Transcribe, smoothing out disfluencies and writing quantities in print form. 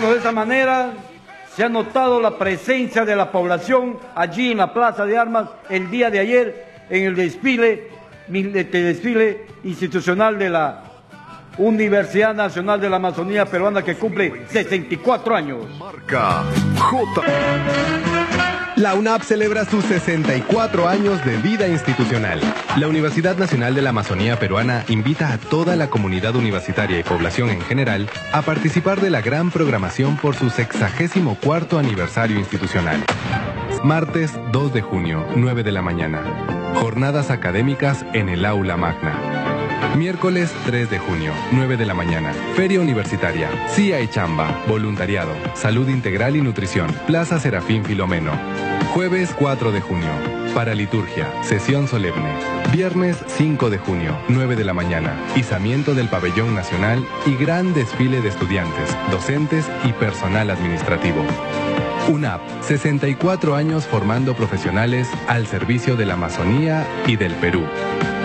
Bueno, de esta manera se ha notado la presencia de la población allí en la Plaza de Armas el día de ayer en el desfile institucional de la Universidad Nacional de la Amazonía Peruana, que cumple 64 años. Marca J. La UNAP celebra sus 64 años de vida institucional. La Universidad Nacional de la Amazonía Peruana invita a toda la comunidad universitaria y población en general a participar de la gran programación por su 64º aniversario institucional. Martes 2 de junio, 9 de la mañana. Jornadas académicas en el Aula Magna. Miércoles 3 de junio, 9 de la mañana. Feria Universitaria, CIA y Chamba, Voluntariado, Salud Integral y Nutrición, Plaza Serafín Filomeno. Jueves 4 de junio, Paraliturgia, Sesión Solemne. Viernes 5 de junio, 9 de la mañana. Izamiento del Pabellón Nacional y gran desfile de estudiantes, docentes y personal administrativo. UNAP, 64 años formando profesionales al servicio de la Amazonía y del Perú.